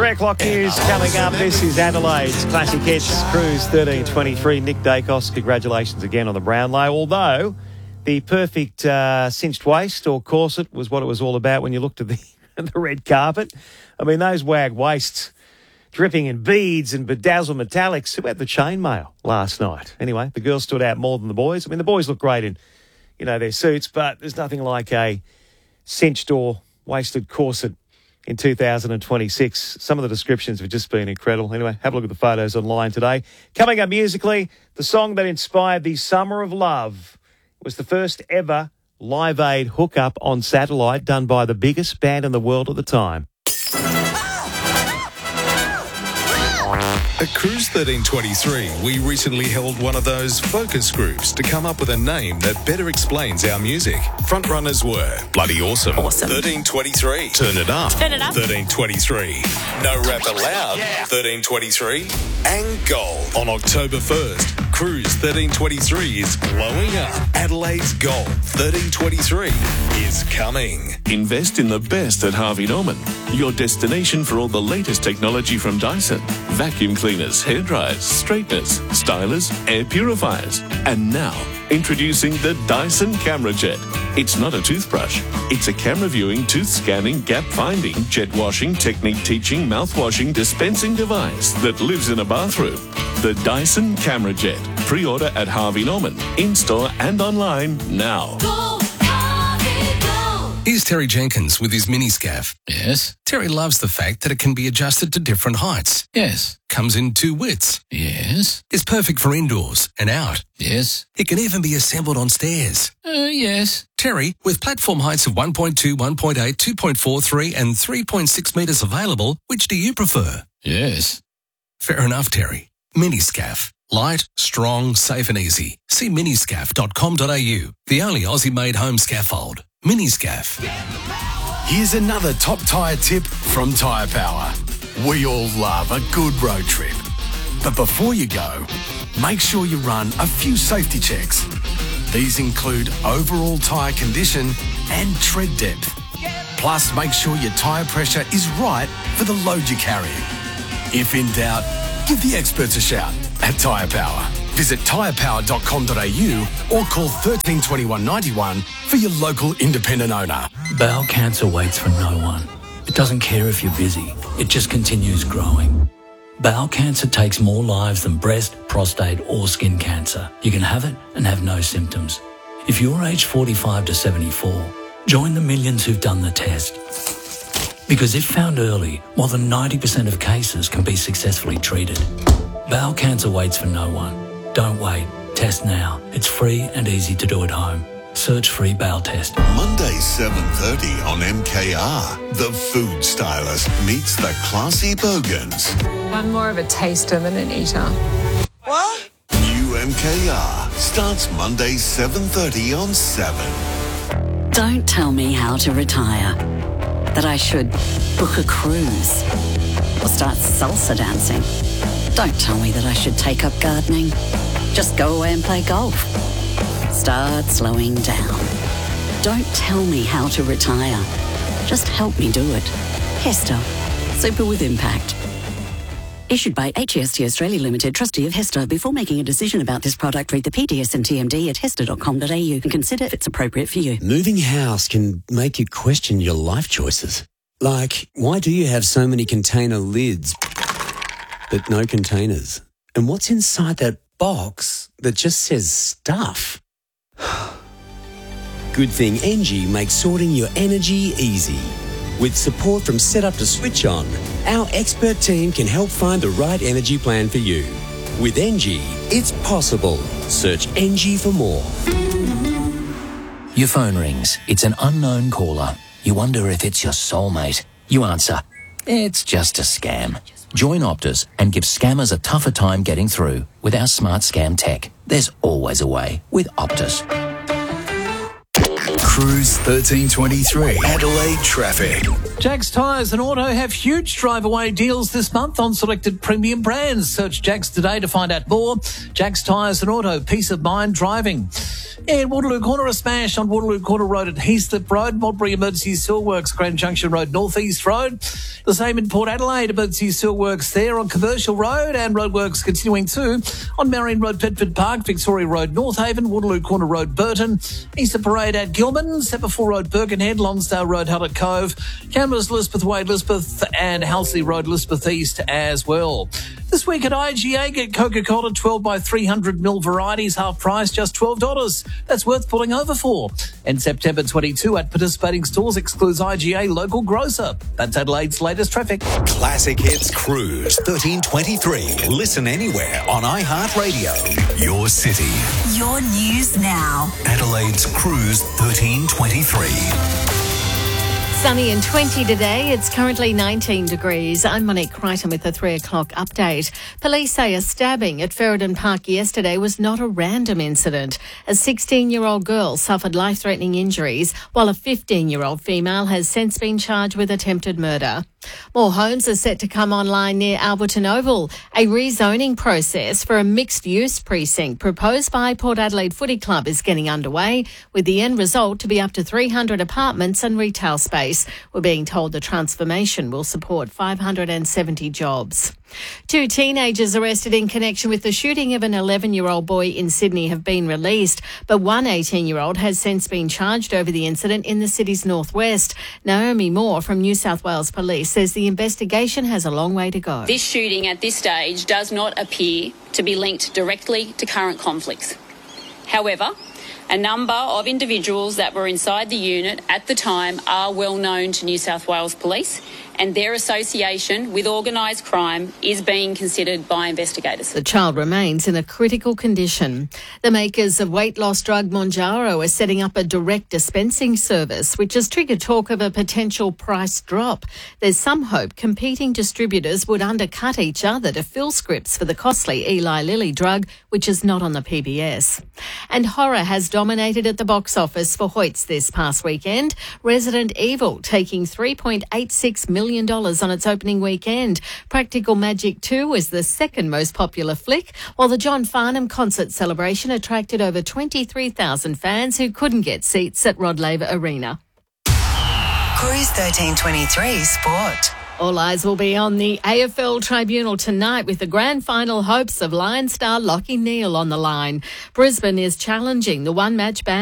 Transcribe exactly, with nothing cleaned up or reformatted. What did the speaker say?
Three o'clock news coming up. This is Adelaide's Classic Hits Cruise thirteen twenty-three. Nick Dacos, congratulations again on the Brownlow. Although the perfect uh, cinched waist or corset was what it was all about when you looked at the, the red carpet. I mean, those wag waists dripping in beads and bedazzled metallics. Who had the chainmail last night? Anyway, the girls stood out more than the boys. I mean, the boys look great in, you know, their suits, but there's nothing like a cinched or waisted corset in two thousand twenty-six. Some of the descriptions have just been incredible. Anyway, have a look at the photos online today. Coming up musically, the song that inspired the Summer of Love was the first ever Live Aid hookup on satellite done by the biggest band in the world at the time. At Cruise thirteen twenty-three, we recently held one of those focus groups to come up with a name that better explains our music. Frontrunners were Bloody Awesome, Awesome. thirteen twenty-three, Turn It Up, Turn It Up, thirteen twenty-three, No Rap Allowed, Yeah. thirteen twenty-three, and Gold. On October first, Cruise thirteen twenty-three is blowing up. Adelaide's Gold thirteen twenty-three is coming. Invest in the best at Harvey Norman, your destination for all the latest technology from Dyson. Vacuum cleaners, hairdryers, straighteners, stylers, air purifiers. And now, introducing the Dyson Camera Jet. It's not a toothbrush. It's a camera viewing, tooth scanning, gap finding, jet washing, technique teaching, mouth washing, dispensing device that lives in a bathroom. The Dyson Camera Jet. Pre-order at Harvey Norman, in-store and online now. Here's Terry Jenkins with his mini-scaff. Yes. Terry loves the fact that it can be adjusted to different heights. Yes. Comes in two widths. Yes. It's perfect for indoors and out. Yes. It can even be assembled on stairs. Uh, yes. Terry, with platform heights of one point two, one point eight, two point four three and three point six metres available, which do you prefer? Yes. Fair enough, Terry. Mini-scaff. Light, strong, safe and easy. See miniscaff dot com dot a u, the only Aussie-made home scaffold. Miniscaff. Here's another top tyre tip from Tyre Power. We all love a good road trip. But before you go, make sure you run a few safety checks. These include overall tyre condition and tread depth. Plus, make sure your tyre pressure is right for the load you're carrying. If in doubt, give the experts a shout at Tyre Power. Visit tyre power dot com dot a u or call thirteen twenty-one ninety-one for your local independent owner. Bowel cancer waits for no one. It doesn't care if you're busy. It just continues growing. Bowel cancer takes more lives than breast, prostate or skin cancer. You can have it and have no symptoms. If you're aged forty-five to seventy-four, join the millions who've done the test. Because if found early, more than ninety percent of cases can be successfully treated. Bowel cancer waits for no one. Don't wait. Test now. It's free and easy to do at home. Search free bowel test. Monday, seven thirty on M K R. The food stylist meets the classy bogans. I'm more of a taster than an eater. What? New M K R starts Monday, seven thirty on seven. Don't tell me how to retire. That I should book a cruise or start salsa dancing. Don't tell me that I should take up gardening. Just go away and play golf. Start slowing down. Don't tell me how to retire. Just help me do it. Hester. Super with impact. Issued by H E S T Australia Limited, trustee of Hester. Before making a decision about this product, read the P D S and T M D at hester dot com dot a u and consider if it's appropriate for you. Moving house can make you question your life choices. Like, why do you have so many container lids but no containers? And what's inside that box that just says stuff? Good thing Engie makes sorting your energy easy. With support from setup to switch on, our expert team can help find the right energy plan for you. With Engie, it's possible. Search Engie for more. Your phone rings. It's an unknown caller. You wonder if it's your soulmate. You answer, it's just a scam. Join Optus and give scammers a tougher time getting through with our smart scam tech. There's always a way with Optus. Cruise thirteen twenty-three. Adelaide traffic. Jags Tyres and Auto have huge drive-away deals this month on selected premium brands. Search Jags today to find out more. Jags Tyres and Auto, peace of mind driving. In Waterloo Corner, a smash on Waterloo Corner Road at Heathcliff Road, Modbury Emergency Sewer Works, Grand Junction Road, North East Road. The same in Port Adelaide, Emergency Sewer Works there on Commercial Road, and roadworks continuing too on Marion Road, Bedford Park, Victoria Road, North Haven, Waterloo Corner Road, Burton, Easter Parade at Gilman, Sepperful Road, Birkenhead, Lonsdale Road, Huddart Cove, Canberra's Elizabeth Way, Elizabeth, and Halsey Road, Elizabeth East as well. This week at I G A, get Coca-Cola twelve by three hundred milliliter varieties, half price, just twelve dollars. That's worth pulling over for. And September twenty-second at participating stores excludes I G A local grocer. That's Adelaide's latest traffic. Classic Hits Cruise thirteen twenty-three. Listen anywhere on iHeartRadio. Your city. Your news now. Adelaide's Cruise thirteen twenty-three. Sunny and twenty today. It's currently nineteen degrees. I'm Monique Crichton with the three o'clock update. Police say a stabbing at Ferryden Park yesterday was not a random incident. A sixteen-year-old girl suffered life-threatening injuries, while a fifteen-year-old female has since been charged with attempted murder. More homes are set to come online near Alberton Oval. A rezoning process for a mixed-use precinct proposed by Port Adelaide Footy Club is getting underway, with the end result to be up to three hundred apartments and retail space. We're being told the transformation will support five hundred seventy jobs. Two teenagers arrested in connection with the shooting of an eleven-year-old boy in Sydney have been released, but one eighteen-year-old has since been charged over the incident in the city's northwest. Naomi Moore from New South Wales Police says the investigation has a long way to go. This shooting at this stage does not appear to be linked directly to current conflicts. However, a number of individuals that were inside the unit at the time are well known to New South Wales Police, and their association with organised crime is being considered by investigators. The child remains in a critical condition. The makers of weight loss drug Mounjaro are setting up a direct dispensing service, which has triggered talk of a potential price drop. There's some hope competing distributors would undercut each other to fill scripts for the costly Eli Lilly drug, which is not on the P B S. And horror has dominated at the box office for Hoyts this past weekend. Resident Evil taking three point eight six million dollars on its opening weekend. Practical Magic two was the second most popular flick, while the John Farnham concert celebration attracted over twenty-three thousand fans who couldn't get seats at Rod Laver Arena. Cruise thirteen twenty-three Sport. All eyes will be on the A F L Tribunal tonight with the grand final hopes of Lion star Lachie Neale on the line. Brisbane is challenging the one-match ban